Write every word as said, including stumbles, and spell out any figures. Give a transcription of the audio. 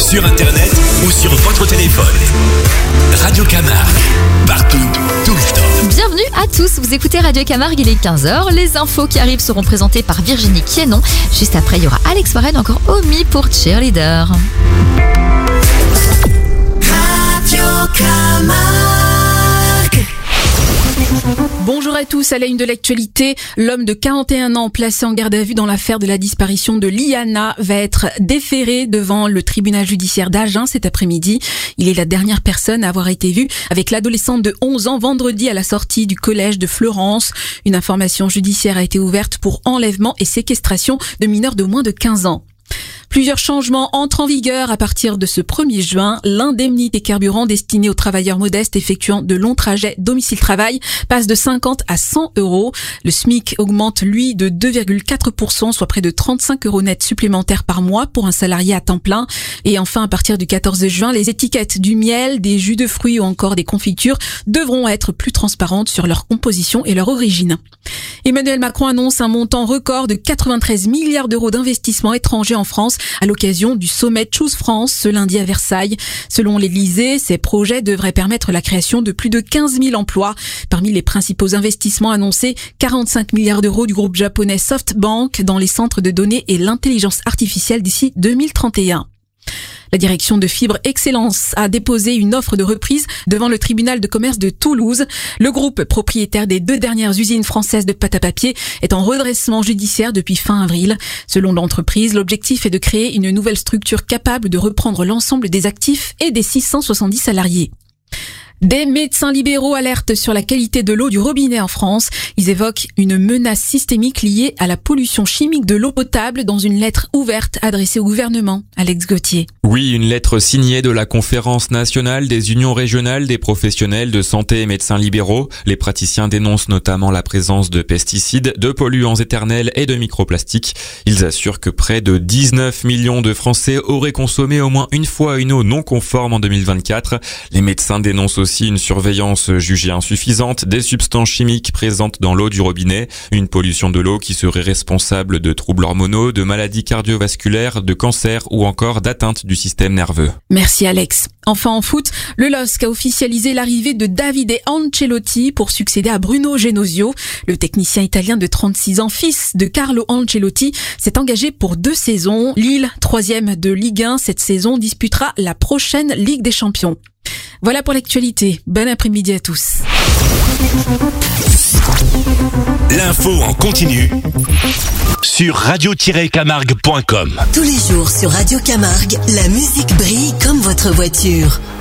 sur internet ou sur votre téléphone. Radio Camargue, partout, tout le temps. Bienvenue à tous, vous écoutez Radio Camargue, il est quinze heures. Les infos qui arrivent seront présentées par Virginie Quienon. Juste après, il y aura Alex Warren, encore Omi pour Cheerleader. Radio Camargue. Bonjour à tous, à la une de l'actualité, l'homme de quarante et un ans placé en garde à vue dans l'affaire de la disparition de Liana va être déféré devant le tribunal judiciaire d'Agen cet après-midi. Il est la dernière personne à avoir été vue avec l'adolescente de onze ans vendredi à la sortie du collège de Florence. Une information judiciaire a été ouverte pour enlèvement et séquestration de mineurs de moins de quinze ans. Plusieurs changements entrent en vigueur à partir de ce premier juin. L'indemnité carburant destinée aux travailleurs modestes effectuant de longs trajets domicile-travail passe de cinquante à cent euros. Le SMIC augmente, lui, de deux virgule quatre pour cent, soit près de trente-cinq euros net supplémentaires par mois pour un salarié à temps plein. Et enfin, à partir du quatorze juin, les étiquettes du miel, des jus de fruits ou encore des confitures devront être plus transparentes sur leur composition et leur origine. Emmanuel Macron annonce un montant record de quatre-vingt-treize milliards d'euros d'investissements étrangers en France à l'occasion du sommet Choose France ce lundi à Versailles. Selon l'Élysée, ces projets devraient permettre la création de plus de quinze mille emplois. Parmi les principaux investissements annoncés, quarante-cinq milliards d'euros du groupe japonais SoftBank dans les centres de données et l'intelligence artificielle d'ici deux mille trente et un. La direction de Fibre Excellence a déposé une offre de reprise devant le tribunal de commerce de Toulouse. Le groupe, propriétaire des deux dernières usines françaises de pâte à papier, est en redressement judiciaire depuis fin avril. Selon l'entreprise, l'objectif est de créer une nouvelle structure capable de reprendre l'ensemble des actifs et des six cent soixante-dix salariés. Des médecins libéraux alertent sur la qualité de l'eau du robinet en France. Ils évoquent une menace systémique liée à la pollution chimique de l'eau potable dans une lettre ouverte adressée au gouvernement. Alex Gauthier. Oui, une lettre signée de la Conférence nationale des unions régionales des professionnels de santé et médecins libéraux. Les praticiens dénoncent notamment la présence de pesticides, de polluants éternels et de microplastiques. Ils assurent que près de dix-neuf millions de Français auraient consommé au moins une fois une eau non conforme en deux mille vingt-quatre. Les médecins dénoncent aussi une surveillance jugée insuffisante des substances chimiques présentes dans l'eau du robinet, une pollution de l'eau qui serait responsable de troubles hormonaux, de maladies cardiovasculaires, de cancers ou encore d'atteintes du système nerveux. Merci Alex. Enfin en foot, le L O S C a officialisé l'arrivée de Davide Ancelotti pour succéder à Bruno Genesio. Le technicien italien de trente-six ans, fils de Carlo Ancelotti, s'est engagé pour deux saisons. Lille, troisième de Ligue un cette saison, disputera la prochaine Ligue des Champions. Voilà pour l'actualité. Bon après-midi à tous. L'info en continu sur radio tiret camargue point com. Tous les jours sur Radio Camargue, la musique brille comme votre voiture.